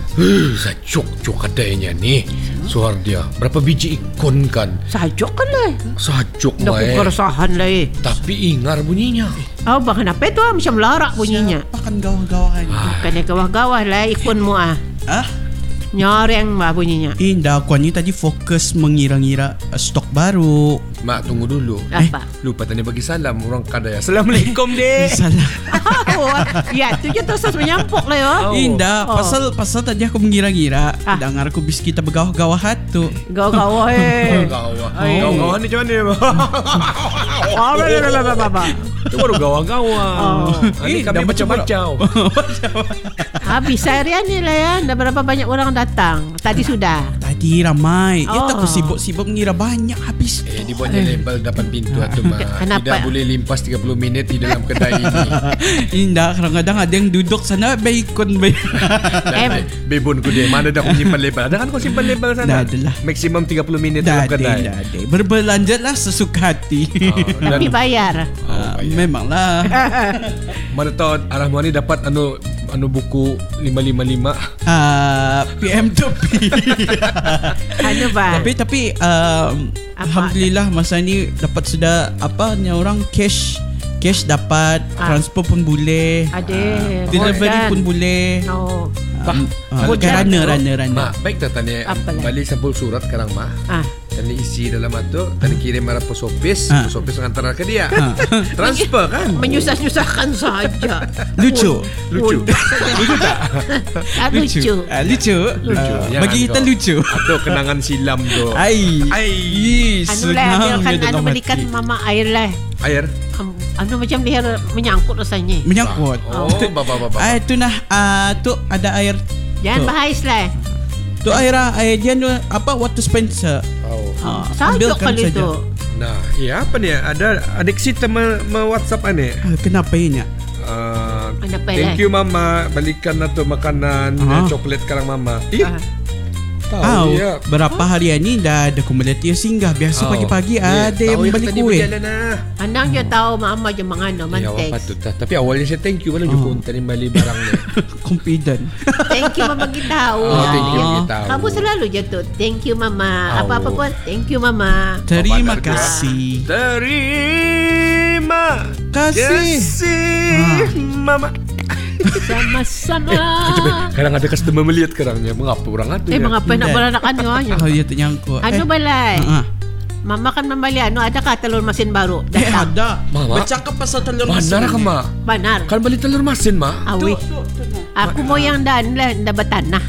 Sajok katanya nih. Suara dia. Berapa biji ikon kan? Sajok kan lah. Sajok Dah mah keresahan lah Tapi ingar bunyinya. Oh, bahkan apa tu macam larak bunyinya. Siapa kan gawah-gawahan? Bukannya gawah-gawah lah ikonmu Nyoreng mah bunyinya. Indah, aku ni tadi fokus mengira-ngira stok baru. Mak, tunggu dulu. Apa? Lupa tadi bagi salam orang kadaya. Assalamualaikum dek. Salah. Ya, tu je terus menyampuk lah ya. Indah, pasal tadi aku mengira-ngira. Dengar aku bis kita bergawah-gawah tu. Gawah Gawah ni macam mana? Itu baru gawah-gawah. Ini kami macam-macam. Habis harian ni lah ya. Dah berapa banyak orang datang. Tadi sudah. Tadi ramai. Itu aku sibuk-sibuk mengira banyak habis. Dibuatnya label depan pintu tu mak. Tidak boleh limpas 30 minit di dalam kedai ini. Indah, kadang-kadang ada yang duduk sana bacon. Bebon ku dia. Mana dah aku simpan label? Ada kan kau simpan label sana? Dah adalah. Maksimum 30 minit dalam kedai. Dah. Berbelanjalah sesuka hati. Tapi bayar. Memanglah. Mana tahu arah mana ni dapat anu buku 555. PM Topi. Anu ba? Tapi alhamdulillah masa ni dapat sudah orang cash dapat, transfer pun boleh, delivery pun boleh. Runner. Mak, baik tak tanya balik sampul surat sekarang mak. Tadi isi dalam itu, tadi kirim marah pos office mengantar ke dia. Transfer kan? Menyusah-nyusahkan saja. Lucu tak? Lucu. Bagi kita lucu. Atau kenangan silam tu. Anu lah, dia belikan mama air lah. Air? Anu macam dia menyangkut rasanya. Menyangkut. Baba. Tu tu ada air. Jangan bahais lah. Tu air dia water dispenser. Sajok kali tu. Nah, iya apa ni? Ada adik kita WhatsApp ane. Kenapa ini? Thank you mama, balikan atau makanan coklat sekarang mama. Tahu dia. Berapa hari ini dah ada komuniti singgah. Biasa pagi-pagi ada yang balik kuih. Andang je tahu mama je mengano mantek. Tapi awalnya saya thank you baru jumpa tadi balik barang ni. Confident. Thank you mama kita tahu. Thank you bagi tahu. Kamu selalu je tu. Thank you mama. Apa-apa pun thank you mama. Terima kasih. Terima kasih mama. Sama-sama. Kadang ada customer melihat sekarangnya. Mengapa orang ada? Mengapa nak beranak anu? Ya ternyangkut. Anu balai. Mama kan membeli ada telur masin baru. Ada. Mama bercakap pasal telur masin. Benar ke mak? Benar. Kan beli telur masin mak? Awi. Aku mau yang dan lah, dah bertanah.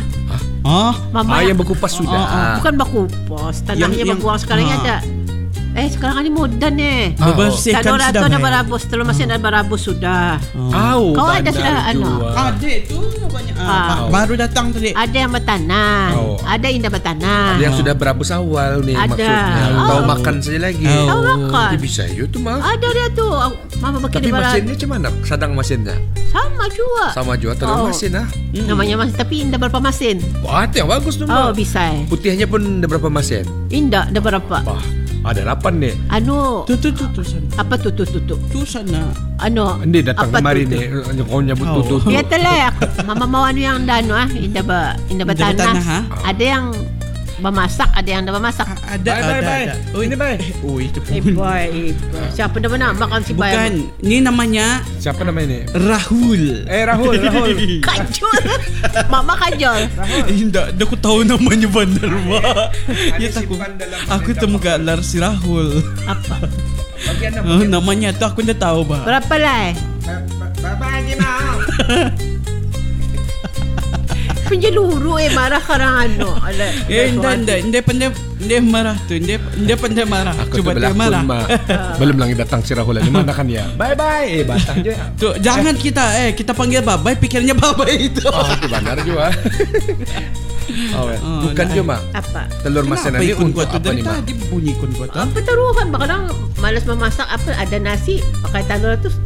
Mama yang berkupas sudah. Bukan berkupas. Tanahnya berbuang sekarang ada. Sekarang ni moden Bebersihkan sudah. Telur dah berabus. Telur masin dah berabus sudah. Kau ada sudah Adik tu banyak. Baru datang tadi. Ada yang bertanah. Ada yang dah bertanah. Ada yang sudah berabus awal ni maksudnya. Tahu makan saja lagi. Tahu makan. Bisa you tu mak. Ada dia tu. Mama pakai tapi masinnya macam mana? Sadang masinnya? Sama juga telur masin Namanya masin tapi indah berapa masin? Itu yang bagus tu mak. Bisa. Putihnya pun dah berapa masin? Indah dah berapa? Ada 8 ni. Anu. Tu sana. Apa tu? Tu sana. Anu. Ini datang kemari ni. Kau nyebut tu. Ya telah. Mama mau anu yang anu Indah bertanah. Ada yang bermasak, ada yang dah bermasak. Ada. Ini baik. Itu baik. Siapa dah nak makan si baik? Bukan. Ni namanya. Siapa nama ini? Rahul. Rahul. Kajol. Mama kajol. Indah, aku tahu namanya bandar mak. Ya aku temu galar si Rahul. Apa? Namanya tu aku dah tahu bah. Berapa lah? Berapa lagi mak? Penjeluru marah karang anu. Dia pandai marah tu. Dia pandai marah. Aku cuba dia marah. Belum lagi datang si Rahul di mana kan ya? Bye. Batang je. Tu jangan kita panggil bye pikirnya bye itu. Itu benar juga. Bukan cuma apa? Telur masin ni untuk apa ni mak? Tadi bunyi kun gua tu. Apa taruhan kadang malas memasak ada nasi pakai telur tu